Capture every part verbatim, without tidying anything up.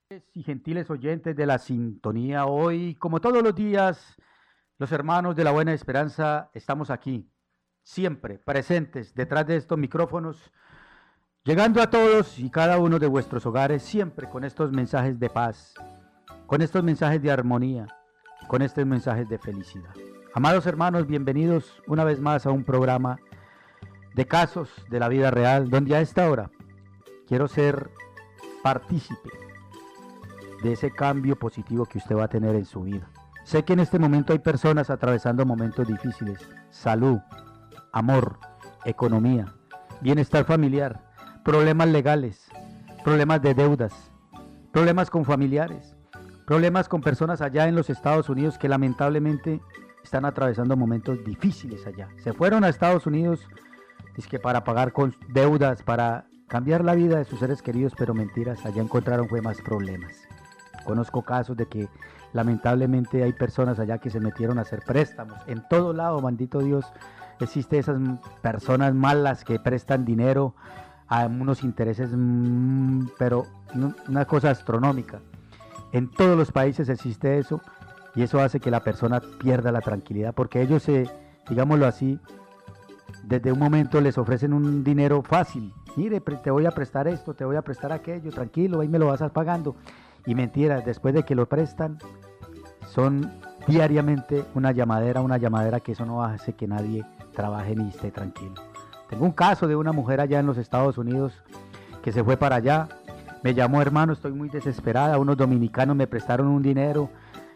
Y gentiles oyentes de la sintonía, hoy, como todos los días, los hermanos de la Buena Esperanza estamos aquí, siempre presentes detrás de estos micrófonos, llegando a todos y cada uno de vuestros hogares, siempre con estos mensajes de paz, con estos mensajes de armonía, con estos mensajes de felicidad. Amados hermanos, bienvenidos una vez más a un programa de casos de la vida real, donde a esta hora quiero ser partícipe de ese cambio positivo que usted va a tener en su vida. Sé que en este momento hay personas atravesando momentos difíciles, salud, amor, economía, bienestar familiar, problemas legales, problemas de deudas, problemas con familiares, problemas con personas allá en los Estados Unidos que lamentablemente están atravesando momentos difíciles allá. Se fueron a Estados Unidos dizque para pagar con deudas, para cambiar la vida de sus seres queridos, pero mentiras, allá encontraron fue más problemas. Conozco casos de que lamentablemente hay personas allá que se metieron a hacer préstamos. En todo lado, maldito Dios, existe esas personas malas que prestan dinero a unos intereses, mmm, pero una cosa astronómica. En todos los países existe eso y eso hace que la persona pierda la tranquilidad porque ellos, se, digámoslo así, desde un momento les ofrecen un dinero fácil. Mire, te voy a prestar esto, te voy a prestar aquello, tranquilo, ahí me lo vas a estar pagando. Y mentiras, después de que lo prestan, son diariamente una llamadera, una llamadera que eso no hace que nadie trabaje ni esté tranquilo. Tengo un caso de una mujer allá en los Estados Unidos que se fue para allá, me llamó: hermano, estoy muy desesperada, unos dominicanos me prestaron un dinero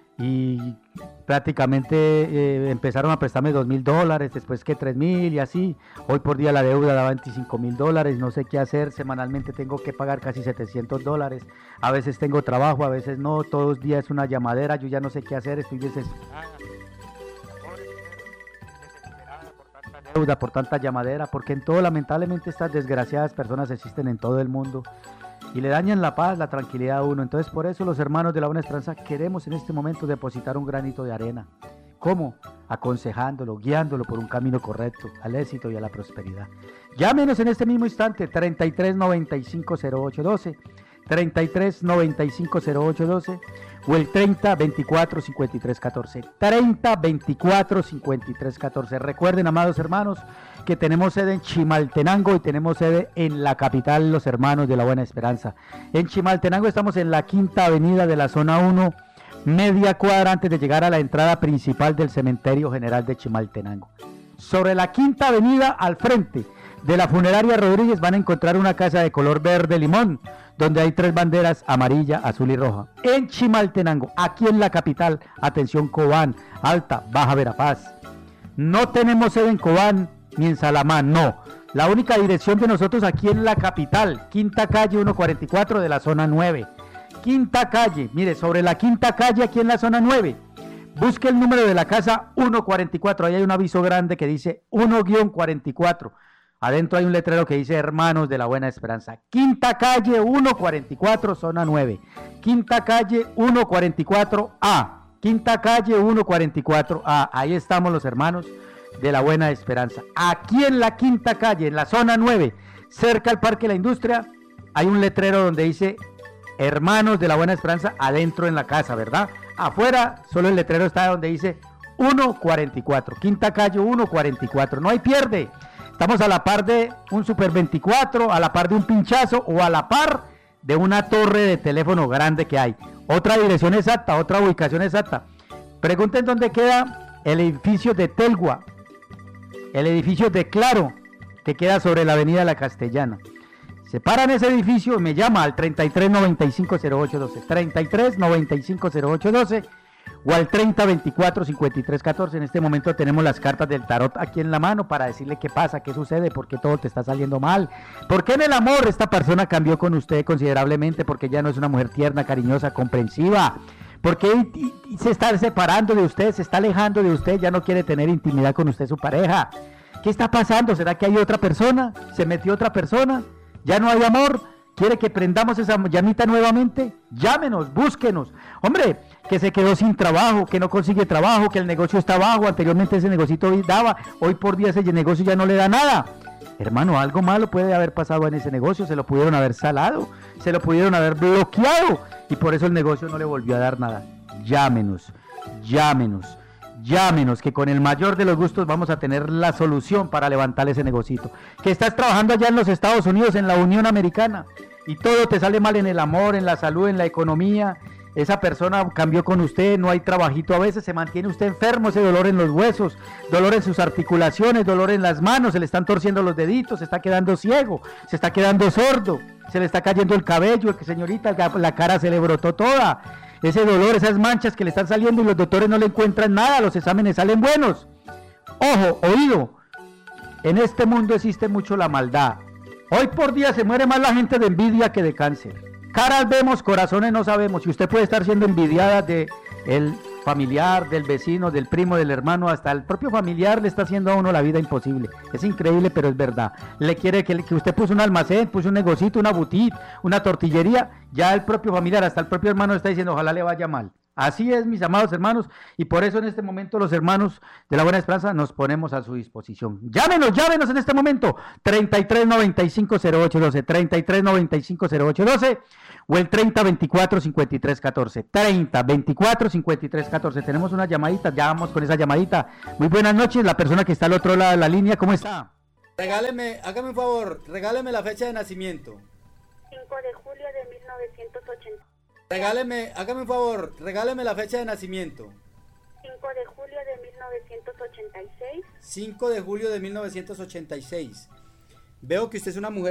y prácticamente eh, empezaron a prestarme dos mil dólares, después que tres mil y así. Hoy por día la deuda da veinticinco mil dólares, no sé qué hacer, semanalmente tengo que pagar casi setecientos dólares, a veces tengo trabajo, a veces no, todos los días es una llamadera, yo ya no sé qué hacer, estoy desesperada, desesperada por tanta deuda, por tanta llamadera, porque en todo, lamentablemente, estas desgraciadas personas existen en todo el mundo y le dañan la paz, la tranquilidad a uno. Entonces, por eso los hermanos de la Buena Esperanza queremos en este momento depositar un granito de arena. ¿Cómo? Aconsejándolo, guiándolo por un camino correcto, al éxito y a la prosperidad. Llámenos en este mismo instante, treinta y tres noventa y cinco cero ocho doce, treinta y tres noventa y cinco cero ocho doce o el treinta veinticuatro cincuenta y tres catorce, treinta veinticuatro cincuenta y tres catorce. Recuerden, amados hermanos, que tenemos sede en Chimaltenango y tenemos sede en la capital, los hermanos de la Buena Esperanza. En Chimaltenango estamos en la quinta avenida de la zona uno, media cuadra antes de llegar a la entrada principal del Cementerio General de Chimaltenango. Sobre la quinta avenida, al frente de la funeraria Rodríguez, van a encontrar una casa de color verde limón, donde hay tres banderas, amarilla, azul y roja. En Chimaltenango, aquí en la capital, atención Cobán, Alta, Baja Verapaz. No tenemos sede en Cobán ni en Salamá, no. La única dirección de nosotros aquí en la capital, quinta calle ciento cuarenta y cuatro de la zona nueve. Quinta calle, mire, sobre la quinta calle aquí en la zona nueve. Busque el número de la casa ciento cuarenta y cuatro, ahí hay un aviso grande que dice uno cuarenta y cuatro. Adentro hay un letrero que dice Hermanos de la Buena Esperanza. Quinta calle ciento cuarenta y cuatro, zona nueve. Quinta calle ciento cuarenta y cuatro A. Quinta calle ciento cuarenta y cuatro A. Ahí estamos los hermanos de la Buena Esperanza. Aquí en la quinta calle, en la zona nueve, cerca al Parque La Industria, hay un letrero donde dice Hermanos de la Buena Esperanza, adentro en la casa, ¿verdad? Afuera solo el letrero está donde dice ciento cuarenta y cuatro. Quinta calle ciento cuarenta y cuatro. No hay pierde. Estamos a la par de un Super veinticuatro, a la par de un pinchazo o a la par de una torre de teléfono grande que hay. Otra dirección exacta, otra ubicación exacta. Pregunten dónde queda el edificio de Telgua, el edificio de Claro, que queda sobre la avenida La Castellana. Se paran ese edificio y me llama al treinta y tres noventa y cinco cero ocho doce, treinta y tres noventa y cinco cero ocho doce o al treinta veinticuatro cincuenta y tres catorce. En este momento tenemos las cartas del tarot aquí en la mano para decirle qué pasa, qué sucede, por qué todo te está saliendo mal, por qué en el amor esta persona cambió con usted considerablemente, porque ya no es una mujer tierna, cariñosa, comprensiva, porque se está separando de usted, se está alejando de usted, ya no quiere tener intimidad con usted, su pareja. ¿Qué está pasando? ¿Será que hay otra persona? ¿Se metió otra persona? ¿Ya no hay amor? ¿Quiere que prendamos esa llamita nuevamente? Llámenos, búsquenos. Hombre, que se quedó sin trabajo, que no consigue trabajo, que el negocio está bajo, anteriormente ese negocio daba, hoy por día ese negocio ya no le da nada. Hermano, algo malo puede haber pasado en ese negocio, se lo pudieron haber salado, se lo pudieron haber bloqueado y por eso el negocio no le volvió a dar nada. Llámenos, llámenos, llámenos, que con el mayor de los gustos vamos a tener la solución para levantar ese negocito. Que estás trabajando allá en los Estados Unidos, en la Unión Americana, y todo te sale mal en el amor, en la salud, en la economía. Esa persona cambió con usted, no hay trabajito, a veces se mantiene usted enfermo, ese dolor en los huesos, dolor en sus articulaciones, dolor en las manos, se le están torciendo los deditos, se está quedando ciego, se está quedando sordo, se le está cayendo el cabello, que señorita, la cara se le brotó toda, ese dolor, esas manchas que le están saliendo y los doctores no le encuentran nada, los exámenes salen buenos. Ojo, oído, en este mundo existe mucho la maldad. Hoy por día se muere más la gente de envidia que de cáncer. Caras vemos, corazones no sabemos. Y usted puede estar siendo envidiada de el familiar, del vecino, del primo, del hermano, hasta el propio familiar le está haciendo a uno la vida imposible. Es increíble, pero es verdad. Le quiere que, que usted puso un almacén, puso un negocito, una boutique, una tortillería, ya el propio familiar, hasta el propio hermano está diciendo, ojalá le vaya mal. Así es, mis amados hermanos, y por eso en este momento los hermanos de la Buena Esperanza nos ponemos a su disposición. Llámenos, llámenos en este momento, treinta y tres noventa y cinco cero ocho doce, treinta y tres noventa y cinco cero ocho doce, o el treinta veinticuatro cincuenta y tres catorce, treinta veinticuatro cincuenta y tres catorce. Tenemos una llamadita, ya vamos con esa llamadita. Muy buenas noches, la persona que está al otro lado de la línea, ¿cómo está? Regáleme, hágame un favor, regáleme la fecha de nacimiento. cinco de julio de mil novecientos ochenta. Regáleme, hágame un favor, regáleme la fecha de nacimiento. cinco de julio de mil novecientos ochenta y seis. cinco de julio de mil novecientos ochenta y seis. Veo que usted es una mujer